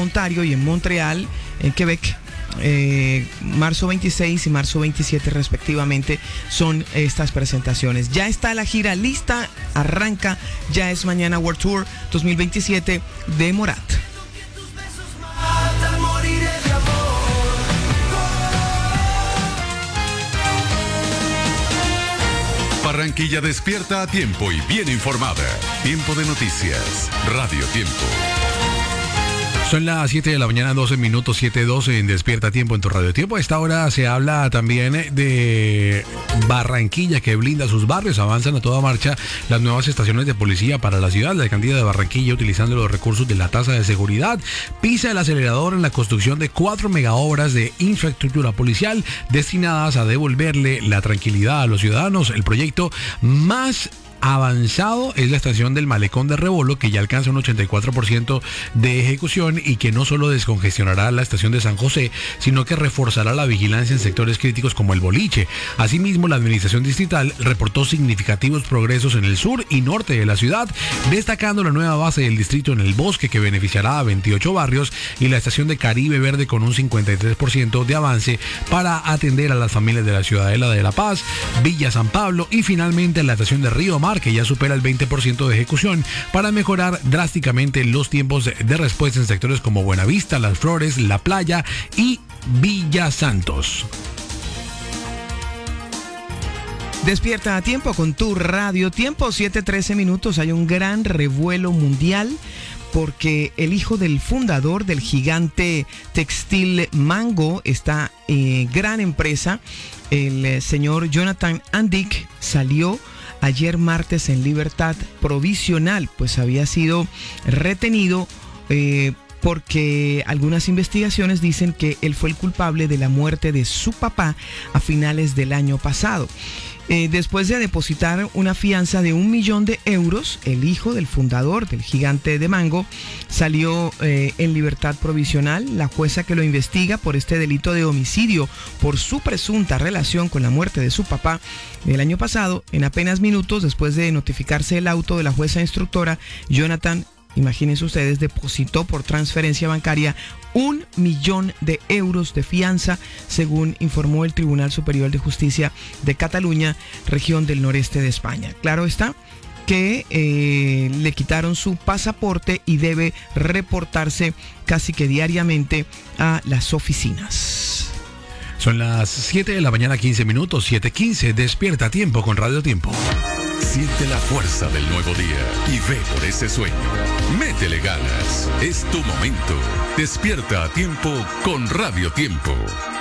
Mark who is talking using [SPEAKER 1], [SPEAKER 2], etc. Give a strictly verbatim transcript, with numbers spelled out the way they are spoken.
[SPEAKER 1] Ontario y en Montreal, en Quebec. Eh, marzo veintiséis y marzo veintisiete respectivamente son estas presentaciones. Ya está la gira lista, arranca, ya es mañana World Tour dos mil veintisiete de Morat.
[SPEAKER 2] Barranquilla despierta a tiempo y bien informada. Tiempo de noticias, Radio Tiempo.
[SPEAKER 3] Son las siete de la mañana, doce minutos, siete doce en Despierta Tiempo en tu Radio Tiempo. A esta hora se habla también de Barranquilla, que blinda sus barrios. Avanzan a toda marcha las nuevas estaciones de policía para la ciudad. La alcaldía de Barranquilla, utilizando los recursos de la tasa de seguridad, pisa el acelerador en la construcción de cuatro megaobras de infraestructura policial destinadas a devolverle la tranquilidad a los ciudadanos. El proyecto más avanzado es la estación del Malecón de Rebolo, que ya alcanza un ochenta y cuatro por ciento de ejecución y que no solo descongestionará la estación de San José, sino que reforzará la vigilancia en sectores críticos como el Boliche. Asimismo, la administración distrital reportó significativos progresos en el sur y norte de la ciudad, destacando la nueva base del distrito en el Bosque, que beneficiará a veintiocho barrios, y la estación de Caribe Verde con un cincuenta y tres por ciento de avance para atender a las familias de la Ciudadela de La Paz, Villa San Pablo y finalmente la estación de Río Mar, que ya supera el veinte por ciento de ejecución, para mejorar drásticamente los tiempos de respuesta en sectores como Buenavista, Las Flores, La Playa y Villa Santos.
[SPEAKER 1] Despierta a tiempo con tu Radio Tiempo, siete trece minutos. Hay un gran revuelo mundial porque el hijo del fundador del gigante textil Mango, esta eh, gran empresa, el eh, señor Jonathan Andick, salió ayer martes en libertad provisional, pues había sido retenido eh, porque algunas investigaciones dicen que él fue el culpable de la muerte de su papá a finales del año pasado. Eh, después de depositar una fianza de un millón de euros, el hijo del fundador del gigante de Mango salió eh, en libertad provisional. La jueza que lo investiga por este delito de homicidio por su presunta relación con la muerte de su papá del año pasado, en apenas minutos después de notificarse el auto de la jueza instructora, Jonathan, imagínense ustedes, depositó por transferencia bancaria un millón de euros de fianza, según informó el Tribunal Superior de Justicia de Cataluña, región del noreste de España. Claro está que eh, le quitaron su pasaporte y debe reportarse casi que diariamente a las oficinas.
[SPEAKER 3] Son las siete de la mañana, quince minutos, siete quince. Despierta a tiempo con Radio Tiempo.
[SPEAKER 2] Siente la fuerza del nuevo día y ve por ese sueño. Métele ganas. Es tu momento. Despierta a tiempo con Radio Tiempo.